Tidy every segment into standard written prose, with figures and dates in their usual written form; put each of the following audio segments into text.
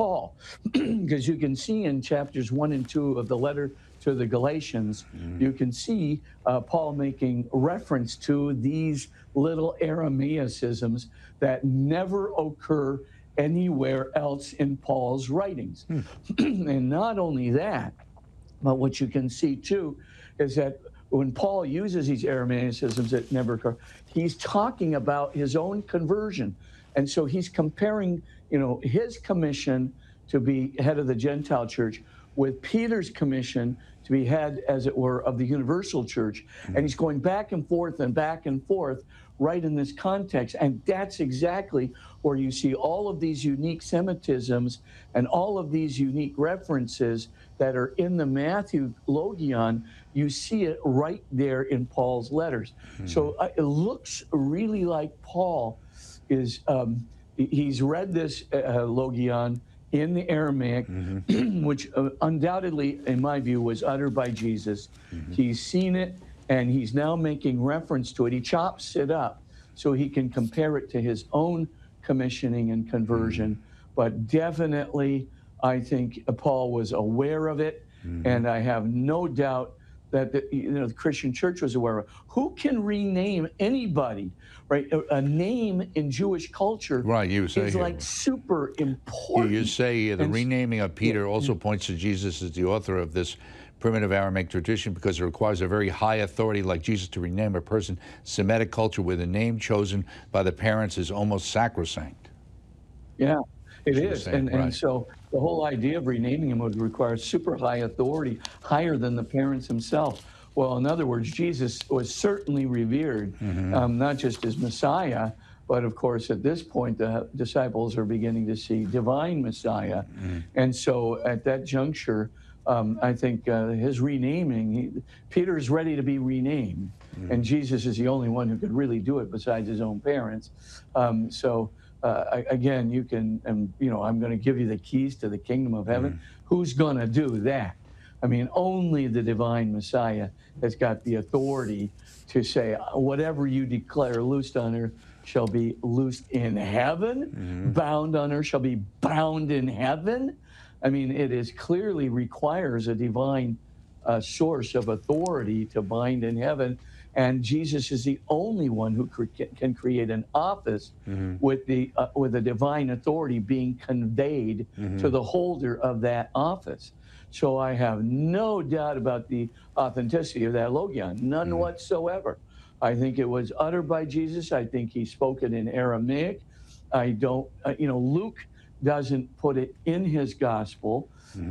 Paul, because you can see in chapters 1 and 2 of the letter to the Galatians, you can see Paul making reference to these little Aramaicisms that never occur anywhere else in Paul's writings. And not only that, but what you can see too is that when Paul uses these Aramaicisms that never occur, he's talking about his own conversion. And so he's comparing, his commission to be head of the Gentile church with Peter's commission to be head, as it were, of the universal church. And he's going back and forth right in this context. And that's exactly where you see all of these unique Semitisms and all of these unique references that are in the Matthew Logion. You see it right there in Paul's letters. So it looks really like Paul is, he's read this Logion in the Aramaic, which undoubtedly, in my view, was uttered by Jesus. He's seen it, and he's now making reference to it. He chops it up so he can compare it to his own commissioning and conversion. But definitely, I think Paul was aware of it, and I have no doubt that the Christian church was aware of. Who can rename anybody, right? A name in Jewish culture is like super important. You say the renaming of Peter also points to Jesus as the author of this primitive Aramaic tradition because it requires a very high authority like Jesus to rename a person. Semitic culture with a name chosen by the parents is almost sacrosanct. Yeah, it is. And so the whole idea of renaming him would require super high authority, higher than the parents himself. Well, in other words, Jesus was certainly revered, not just as Messiah, but of course, at this point, the disciples are beginning to see divine Messiah. And so at that juncture, I think his renaming, Peter is ready to be renamed, and Jesus is the only one who could really do it besides his own parents. Again, you can, I'm going to give you the keys to the kingdom of heaven. Who's going to do that? I mean, only the divine Messiah has got the authority to say, whatever you declare loosed on earth shall be loosed in heaven, bound on earth shall be bound in heaven. I mean, it is clearly requires a divine source of authority to bind in heaven. And Jesus is the only one who can create an office with a divine authority being conveyed to the holder of that office. So I have no doubt about the authenticity of that Logion, none whatsoever. I think it was uttered by Jesus. I think he spoke it in Aramaic. I don't, Luke doesn't put it in his gospel.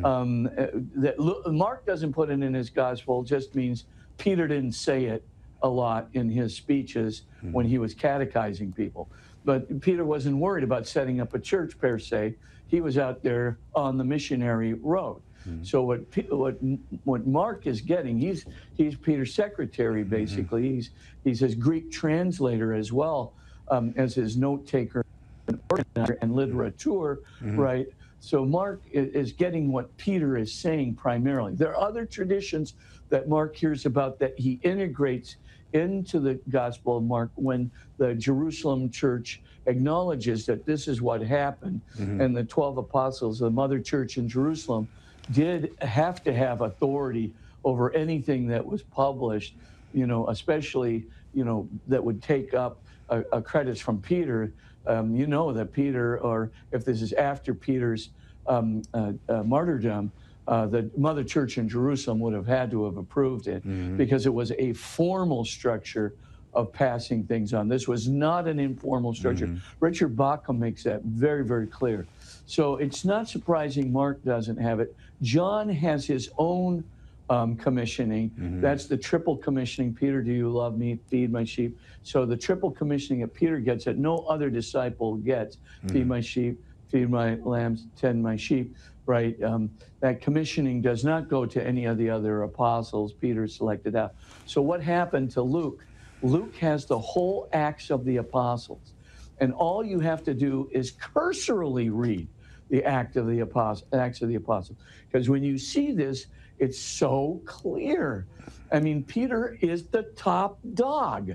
Mark doesn't put it in his gospel, just means Peter didn't say it a lot in his speeches when he was catechizing people. But Peter wasn't worried about setting up a church per se. He was out there on the missionary road. So what Mark is getting, he's Peter's secretary basically. He's his Greek translator as well as his note taker and organizer and literature, right? So Mark is getting what Peter is saying primarily. There are other traditions that Mark hears about that he integrates into the Gospel of Mark when the Jerusalem church acknowledges that this is what happened, and the 12 apostles, the mother church in Jerusalem, did have to have authority over anything that was published, especially, that would take up credits from Peter. That Peter, or if this is after Peter's martyrdom, the mother church in Jerusalem would have had to have approved it because it was a formal structure of passing things on. This was not an informal structure. Richard Bauckham makes that very, very clear. So it's not surprising Mark doesn't have it. John has his own commissioning. That's the triple commissioning. Peter, do you love me? Feed my sheep. So the triple commissioning that Peter gets that no other disciple gets. Feed my sheep, feed my lambs, tend my sheep, right? That commissioning does not go to any of the other apostles. Peter selected out. So what happened to Luke? Luke has the whole Acts of the Apostles. And all you have to do is cursorily read the Acts of the Apostles. Because when you see this, it's so clear. I mean, Peter is the top dog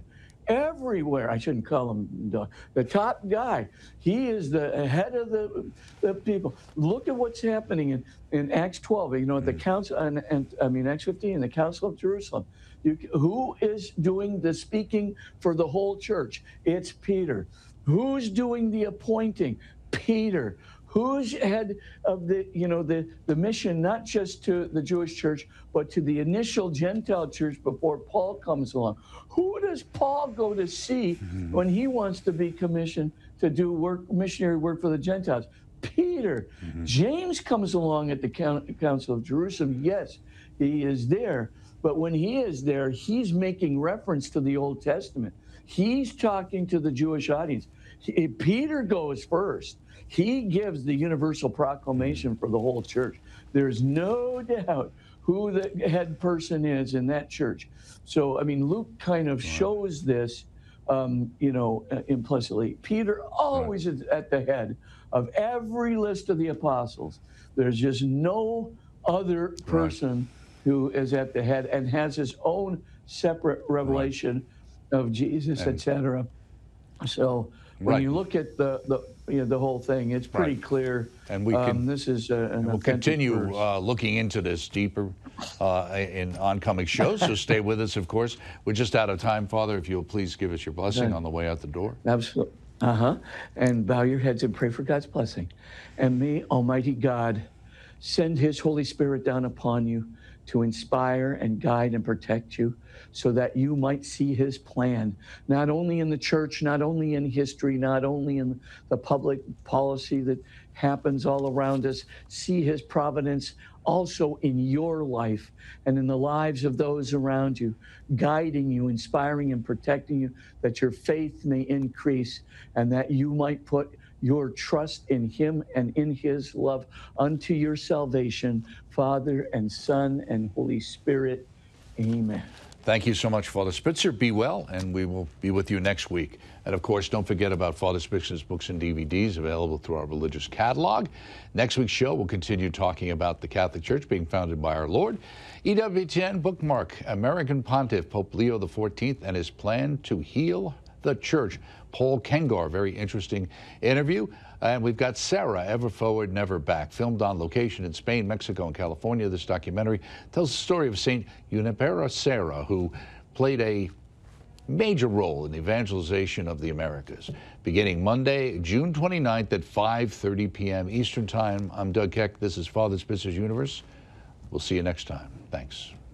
everywhere. I shouldn't call him the top guy. He is the head of the people. Look at what's happening in Acts 12, at the council, and I mean, Acts 15, the Council of Jerusalem. Who is doing the speaking for the whole church? It's Peter. Who's doing the appointing? Peter. Who's head of the mission, not just to the Jewish church, but to the initial Gentile church before Paul comes along? Who does Paul go to see when he wants to be commissioned to do missionary work for the Gentiles? Peter. James comes along at the Council of Jerusalem. Yes, he is there. But when he is there, he's making reference to the Old Testament. He's talking to the Jewish audience. Peter goes first. He gives the universal proclamation for the whole church. There's no doubt who the head person is in that church. So, I mean, Luke kind of shows this, implicitly. Peter always is at the head of every list of the apostles. There's just no other person who is at the head and has his own separate revelation of Jesus, etc. So when you look at the whole thing, it's pretty clear. And we can, this is we'll continue looking into this deeper in oncoming shows. So stay with us, of course. We're just out of time, Father. If you'll please give us your blessing on the way out the door. Absolutely. And bow your heads and pray for God's blessing. And may Almighty God send His Holy Spirit down upon you to inspire and guide and protect you so that you might see His plan, not only in the church, not only in history, not only in the public policy that happens all around us, see His providence also in your life and in the lives of those around you, guiding you, inspiring and protecting you, that your faith may increase and that you might put your trust in Him and in His love unto your salvation, Father and Son and Holy Spirit. Amen. Thank you so much, Father Spitzer. Be well, and we will be with you next week. And of course, don't forget about Father Spitzer's books and DVDs available through our religious catalog. Next week's show, we'll continue talking about the Catholic Church being founded by our Lord. EWTN bookmark, American Pontiff Pope Leo XIV and his plan to heal the church. Paul Kengar, very interesting interview. And we've got Sarah, Ever Forward, Never Back, filmed on location in Spain, Mexico, and California. This documentary tells the story of St. Junipero Serra, who played a major role in the evangelization of the Americas. Beginning Monday, June 29th at 5:30 p.m. Eastern Time. I'm Doug Keck. This is Father Spitzer's Universe. We'll see you next time. Thanks.